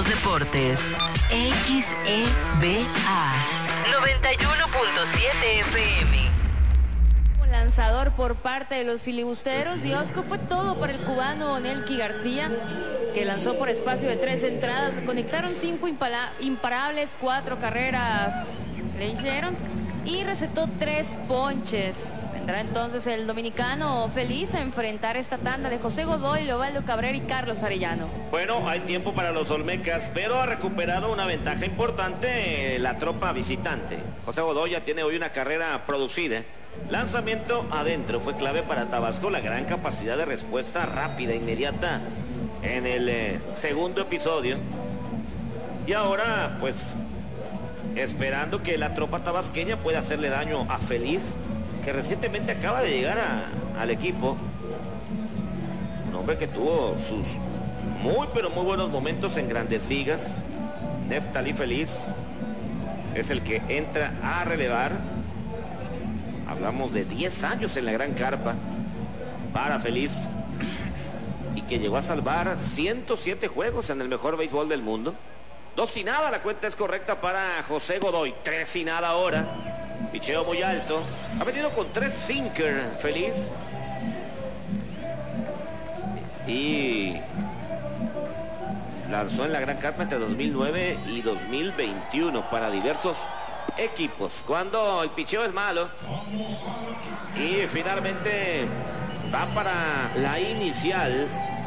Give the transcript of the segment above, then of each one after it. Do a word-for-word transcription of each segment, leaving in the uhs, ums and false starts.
los deportes. X E B A noventa y uno punto siete F M. Lanzador por parte de los filibusteros, Diosco, fue todo para el cubano Nelky García, que lanzó por espacio de tres entradas. Conectaron cinco imparables, cuatro carreras le hicieron y recetó tres ponches. Vendrá entonces el dominicano feliz a enfrentar esta tanda de José Godoy, Leobaldo Cabrera y Carlos Arellano. Bueno, hay tiempo para los olmecas, pero ha recuperado una ventaja importante la tropa visitante. José Godoy ya tiene hoy una carrera producida. Lanzamiento adentro, fue clave para Tabasco la gran capacidad de respuesta rápida, inmediata en el eh, segundo episodio. Y ahora, pues, esperando que la tropa tabasqueña pueda hacerle daño a Feliz, que recientemente acaba de llegar a, al equipo. Un hombre que tuvo sus muy, pero muy buenos momentos en Grandes Ligas. Neftalí Feliz es el que entra a relevar. Hablamos de diez años en la gran carpa para Feliz, y que llegó a salvar ciento siete juegos en el mejor béisbol del mundo. Dos y nada, la cuenta es correcta para José Godoy. Tres y nada ahora. Picheo muy alto. Ha venido con tres sinker Feliz. Y lanzó en la gran carpa entre dos mil nueve y dos mil veintiuno para diversos equipos. Cuando el picheo es malo y finalmente va para la inicial,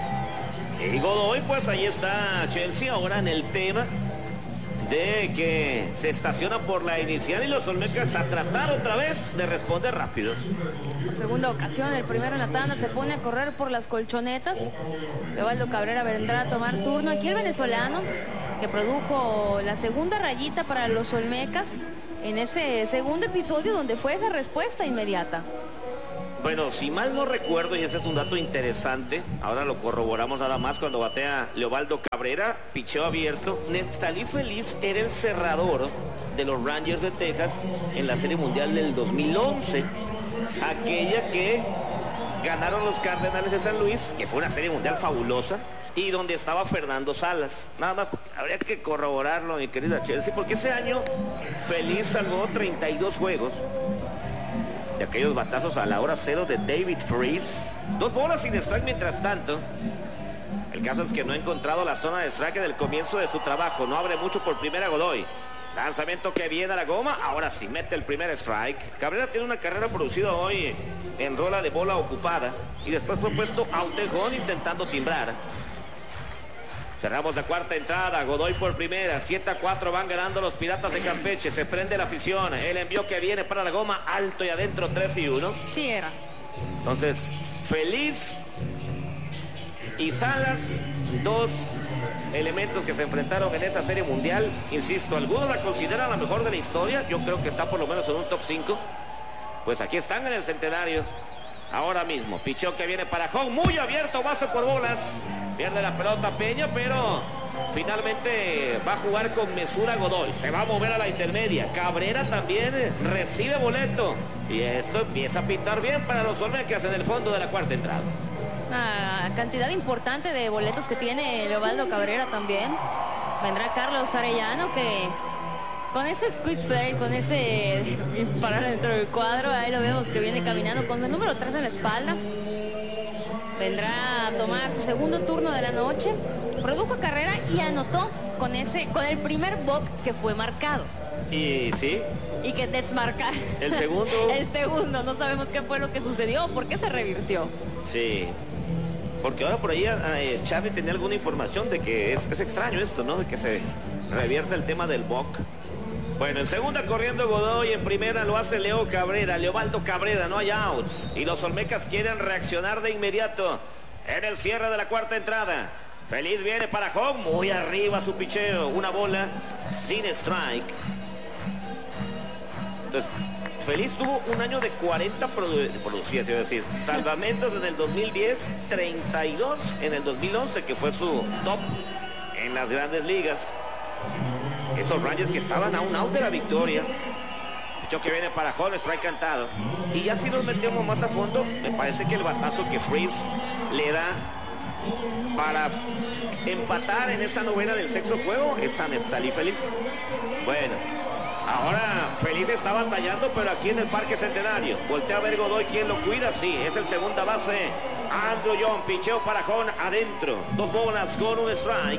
y Godoy, pues ahí está Chelsea ahora en el tema de que se estaciona por la inicial y los olmecas a tratar otra vez de responder rápido. Segunda ocasión, el primero en la tanda se pone a correr por las colchonetas. Leobaldo Cabrera vendrá a tomar turno. Aquí el venezolano que produjo la segunda rayita para los olmecas en ese segundo episodio donde fue esa respuesta inmediata. Bueno, si mal no recuerdo, y ese es un dato interesante, ahora lo corroboramos nada más cuando batea Leobaldo Cabrera, picheo abierto. Neftalí Feliz era el cerrador de los Rangers de Texas en la Serie Mundial del dos mil once, aquella que ganaron los Cardenales de San Luis, que fue una Serie Mundial fabulosa, y donde estaba Fernando Salas. Nada más habría que corroborarlo, mi querida Chelsea, porque ese año Feliz salvó treinta y dos juegos de aquellos batazos a la hora cero de David Freese. Dos bolas sin strike mientras tanto. El caso es que no ha encontrado la zona de strike del comienzo de su trabajo. No abre mucho por primera Godoy. Lanzamiento que viene a la goma. Ahora sí mete el primer strike. Cabrera tiene una carrera producida hoy en rola de bola ocupada. Y después fue puesto a un tejón intentando timbrar. Cerramos la cuarta entrada. Godoy por primera. siete a cuatro van ganando los Piratas de Campeche. Se prende la afición. El envío que viene para la goma. Alto y adentro. tres y uno. Sí era. Entonces, Feliz y Salas, dos elementos que se enfrentaron en esa Serie Mundial. Insisto, algunos la consideran la mejor de la historia. Yo creo que está por lo menos en un top cinco. Pues aquí están en el centenario. Ahora mismo. Pichón que viene para Hong. Muy abierto. Base por bolas. Pierde la pelota Peña, pero finalmente va a jugar con mesura Godoy. Se va a mover a la intermedia. Cabrera también recibe boleto. Y esto empieza a pintar bien para los olmecas en el fondo de la cuarta entrada. Una cantidad importante de boletos que tiene Leobaldo Cabrera también. Vendrá Carlos Arellano, que con ese squeeze play, con ese parar dentro del cuadro, ahí lo vemos que viene caminando con el número tres en la espalda. Vendrá a tomar su segundo turno de la noche. Produjo carrera y anotó con ese, con el primer bock que fue marcado. Y sí. Y que desmarca. El segundo. El segundo. No sabemos qué fue lo que sucedió. ¿Por qué se revirtió? Sí. Porque ahora por ahí eh, Charlie tenía alguna información de que es, es extraño esto, ¿no? De que se revierta el tema del bock. Bueno, en segunda corriendo Godoy, en primera lo hace Leo Cabrera, Leobaldo Cabrera, no hay outs. Y los olmecas quieren reaccionar de inmediato en el cierre de la cuarta entrada. Feliz viene para Hong, muy arriba su picheo, una bola sin strike. Entonces, Feliz tuvo un año de cuarenta produ producidas, es decir, salvamentos en el dos mil diez, treinta y dos en el dos mil once, que fue su top en las grandes ligas. Esos Rangers que estaban a un out de la victoria. Pichón que viene para Hall, strike cantado. Y ya si nos metemos más a fondo, me parece que el batazo que Freese le da para empatar en esa novena del sexto juego es a Neftalí Feliz. Bueno, ahora Feliz está batallando, pero aquí en el Parque Centenario. Voltea a ver Godoy, ¿quién lo cuida? Sí, es el segunda base, Andrew John. Picheo para John adentro. Dos bolas con un strike.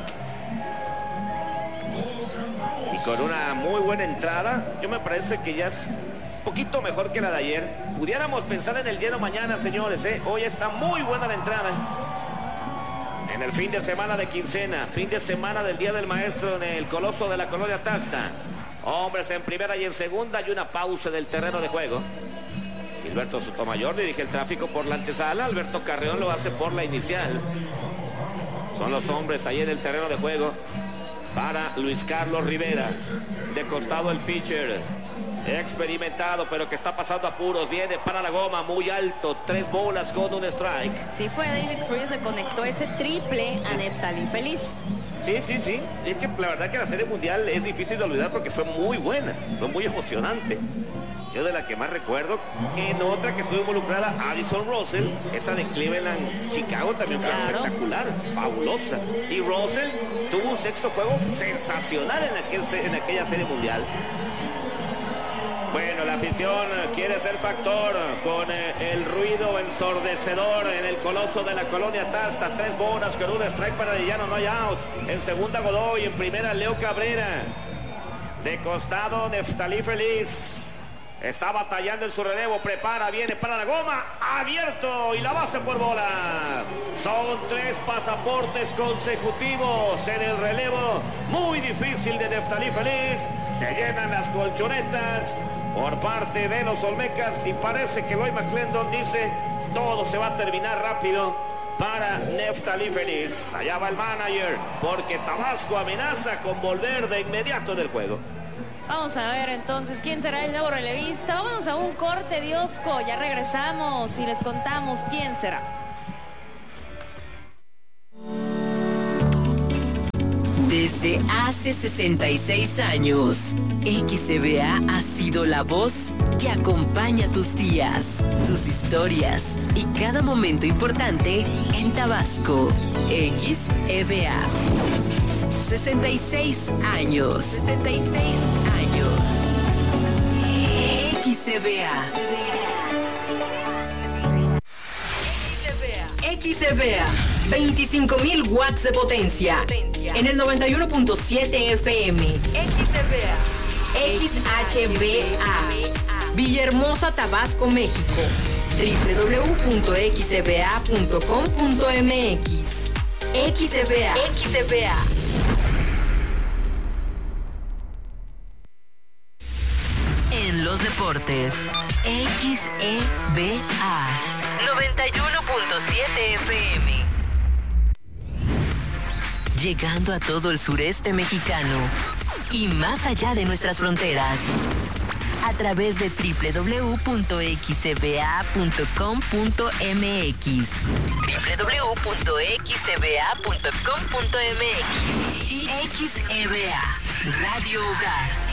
Y con una muy buena entrada, yo me parece que ya es un poquito mejor que la de ayer. Pudiéramos pensar en el lleno mañana, señores, ¿eh? Hoy está muy buena la entrada. En el fin de semana de quincena, fin de semana del Día del Maestro en el Coloso de la Colonia Tasta. Hombres en primera y en segunda y una pausa del terreno de juego. Gilberto Sotomayor dirige el tráfico por la antesala. Alberto Carreón lo hace por la inicial. Son los hombres ahí en el terreno de juego para Luis Carlos Rivera. De costado el pitcher. Experimentado, pero que está pasando apuros. Viene para la goma, muy alto. Tres bolas con un strike. Sí, fue David Freese, le conectó ese triple a Neftalí Feliz. Sí, sí, sí. Es que la verdad que la Serie Mundial es difícil de olvidar porque fue muy buena. Fue muy emocionante. Yo de la que más recuerdo, en otra que estuvo involucrada, Addison Russell, esa de Cleveland, Chicago, también fue claro. Espectacular, fabulosa. Y Russell tuvo un sexto juego sensacional en, aquel, en aquella Serie Mundial. Bueno, la afición quiere ser factor con eh, el ruido ensordecedor en el Coloso de la Colonia Tasta. Tres bolas con un strike para Arellano, no hay outs. En segunda Godoy, en primera Leo Cabrera. De costado Neftalí Feliz. Está batallando en su relevo, prepara, viene para la goma, abierto y la base por bolas. Son tres pasaportes consecutivos en el relevo. Muy difícil de Neftalí Feliz. Se llenan las colchonetas por parte de los Olmecas y parece que Eloy McClendon dice todo se va a terminar rápido para Neftalí Feliz. Allá va el manager porque Tabasco amenaza con volver de inmediato del juego. Vamos a ver entonces quién será el nuevo relevista. Vámonos a un corte, Diosco. Ya regresamos y les contamos quién será. Desde hace sesenta y seis años, X E V A ha sido la voz que acompaña tus días, tus historias y cada momento importante en Tabasco. X E V A. sesenta y seis años. sesenta y seis años. X E V A. X E V A. veinticinco mil watts de potencia. En el noventa y uno punto siete F M. X E V A. X H V A. Villahermosa, Tabasco, México. doble u doble u doble u punto x e v a punto com punto m x. X E V A. X E V A. En los deportes, X E V A noventa y uno punto siete F M. Llegando a todo el sureste mexicano y más allá de nuestras fronteras. A través de doble u doble u doble u punto x e v a punto com punto m x. doble u doble u doble u punto x e v a punto com punto m x. Y X E V A, Radio Hogar.